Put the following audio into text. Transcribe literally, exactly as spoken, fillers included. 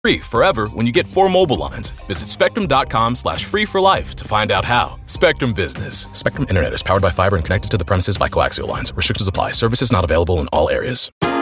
Free forever when you get four mobile lines. Visit spectrum.com slash free for life to find out how. Spectrum Business. Spectrum Internet is powered by fiber and connected to the premises by coaxial lines. Restrictions apply. Services not available in all areas.